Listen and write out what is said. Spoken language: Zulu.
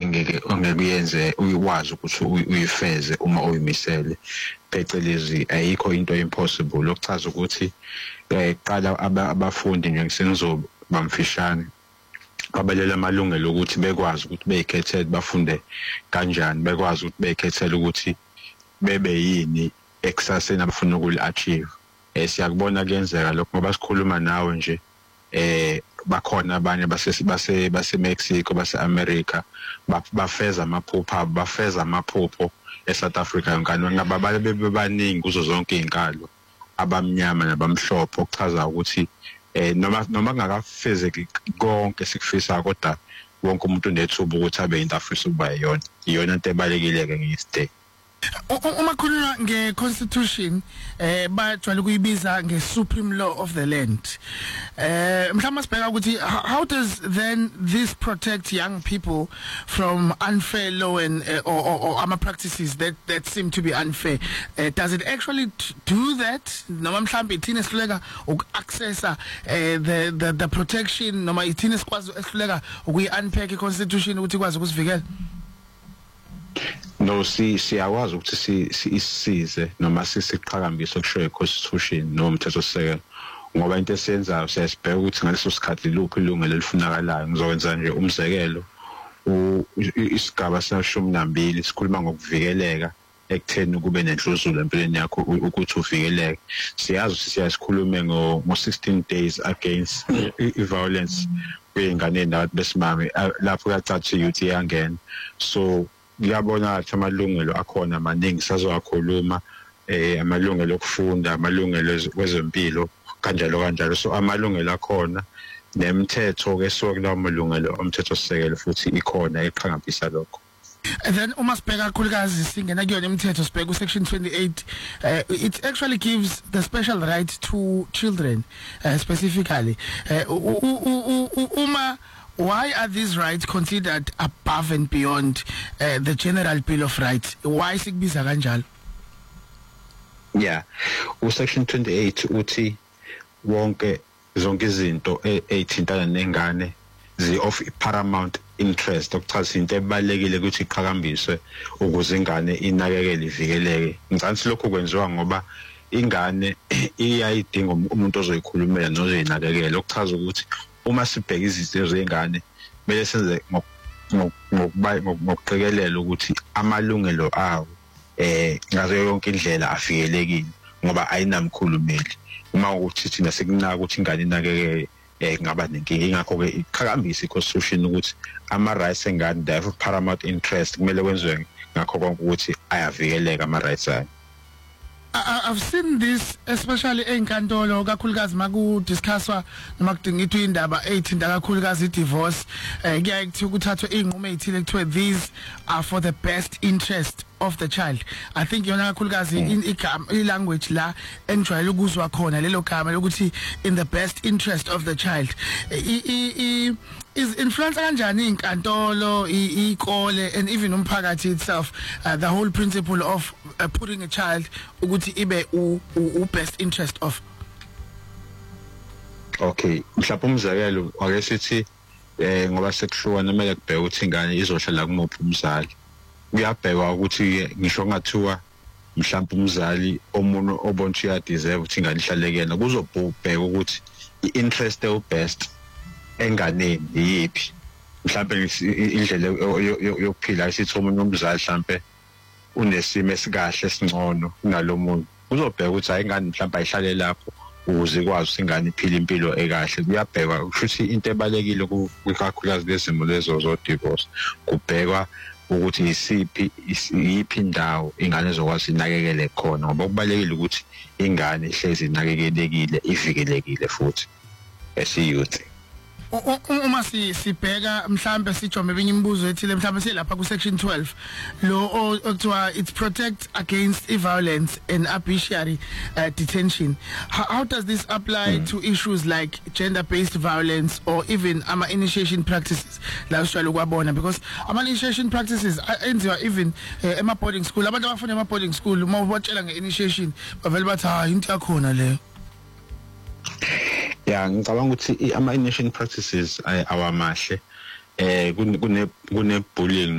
ongeke uyenze uyiwazi ukuthi uyifeze uma uyimisele phecelezi ayikho into impossible okuchaza ukuthi qala abafundi nje senizoba mfishane babelela amalungelo ukuthi bekwazi ukuthi beyikhethele bafunde kanjani bekwazi ukuthi beyikhethele ukuthi bebe yini ekusaseni abafuna ukuli-achieve. Siyakubona kuyenzeka lokho ngoba sikhuluma nawe nje bakhona abanye base Mexico base America bafeza amaphupho eSouth Africa yonkana ngababale bebaningi kuzo zonke izinkalo abamnyama nabamhlophe okuchaza ukuthi noma ngakafezeki konke sikufisa kodwa wonke umuntu unethuba ukuthi abe into afisa ukuba iyona into ebalekile-ke ngesidee. Uma khuluma nge-constitution bajwayele ukuyibiza nge-supreme law of the land. Mhlawumbe sibheka ukuthi how does then this protect young people from unfair law and or practices that seem to be unfair? Does it actually do that? Noma mhlawumbe ithina sihluleka uku-accessa the protection noma ithina sikwazi esihluleka ukuyi-unpack i-constitution ukuthi ikwazi ukusivikela? No, siyakwazi ukuthi sisize noma siqhakambise okushoyo i-constitution noma umthethosisekelo ngoba into esiyenzayo siyasibheka ukuthi ngaleso sikhathi luphi ilungelo elifunakalayo. Ngizokwenza nje umzekelo isigaba se-12 sikhuluma ngokuvikeleka ekutheni kube nenhluzula empilweni yakho ukuthi uvikeleke. Siyazi ukuthi siyasikhulume ngo-16 days against i-violence kwey'ngane nabantu besimame lapho kuyacaca i-youth iyangena. So ngiyabona ukuthi amalungelo akhona maningi sazowakhuluma amalungelo okufunda amalungelo kwezempilo kanjalo. So amalungelo akhona nemithetho ke soke lawo malungelo omthethosisekelo futhi ikhona eqhakambisa lokho. And then uma sibheka kakhulukazi singena kuyona imithetho sibheka section 28 it actually gives the special right to children specifically why are these rights considered above and beyond the general bill of rights? Why sikubiza kanjalo? Yeah, section 28 uthi wonke zonke izinto ezithintana nengane of paramount interest okuchaza into ebalekile ukuthi iqhakambiswe ukuze ingane inakekele ivikeleke. Ngicabanga lokho kwenziwa ngoba ingane iyayidinga umuntu ozoyikhulumela nozoyinakekela okuchaza ukuthi uma sibheka izinto zengane kumele senze ngokuqikelela ukuthi amalungelo awo ngazo yonke indlela afikelekile ngoba ayinamkhulumeli. Uma ukuthi thina sekunaka ukuthi ingane inakeke ngaba nenkinga ingakho ke iqhakambisa i-constitution ukuthi ama-rights engane they have paramount interest kumele kwenziwe ngakho konke ukuthi ayavikeleka ama-rights ayo. I've seen this especially enkantolo kakhulukazi maku discusswa noma kudingithwa indaba ethinta kakhulukazi i-divorce kuyaye kuthiwa ukuthathwa inqumo ezithile kuthiwa these are for the best interest of the child. I think yona kakhulukazi i-language la engijwayele ukuzwa khona lelo gama lokuthi in the best interest of the child is influence kanjani inkantolo ikole and even umphakathi itself the whole principle of putting a child ukuthi ibe u best interest of. Okay, mhlawumbe umzekelo ake sithi ngoba sekuhlukana kumele kubheke ukuthi ingane izohlala kumuphi umzali. Kuyabhekwa ukuthi ngisho ngathiwa mhlawumbe umzali omunye obona ukuthi uyadeserve ukuthi ingane ihlale kuyena kuzobheka ukuthi i-interest best enganeni yiphi. Mhlawumbe indlela yokuphila isithi omunye umzali mhlawumbe unesimo esikahle esingcono kunalomunye uzobheka ukuthi hayi ingane mhlawumbe ayihlale lapho ukuze ikwazi ukuthi ingane iphile impilo ekahle. Kuyabhekwa ukuthi into ebalekile kukakhulukazi lezimo lezo zo-divorce kubhekwa ukuthi yiphi indawo ingane ezokwazi inakekele khona ngoba kubalekile ukuthi ingane ihlezi inakekelekile ivikelekile futhi esiyouth. Uma sibheka mhlambe sijome benye imibuzo ethile mhlambe silapha ku section 12 lo okuthiwa it protects against violence and arbitrary detention. How does this apply to issues like gender-based violence or even initiation practices la sijwayele kwabona because initiation practices enziwa even ema boarding school abantu abafuna ema boarding school uma ubatshela nge-initiation bavele bathi into yakhona leyo. Yeah, ngicabanga ukuthi ama-initiation practices awamahle kune bullying